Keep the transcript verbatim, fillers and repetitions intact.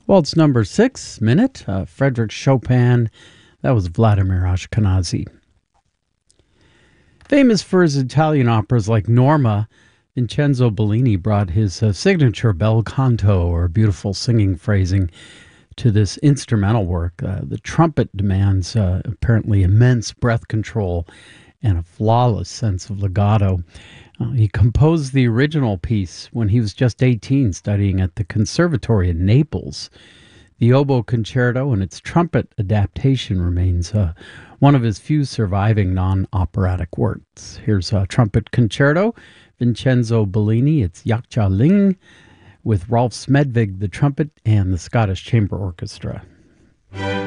Waltz number six, Minute, uh, Frederick Chopin. That was Vladimir Ashkenazy. Famous for his Italian operas like Norma, Vincenzo Bellini brought his uh, signature bel canto, or beautiful singing phrasing, to this instrumental work. Uh, the trumpet demands uh, apparently immense breath control and a flawless sense of legato. Uh, he composed the original piece when he was just eighteen, studying at the Conservatory in Naples. The oboe concerto and its trumpet adaptation remains uh, one of his few surviving non-operatic works. Here's a trumpet concerto, Vincenzo Bellini. It's Yakcha Ling with Rolf Smedvig, the trumpet, and the Scottish Chamber Orchestra.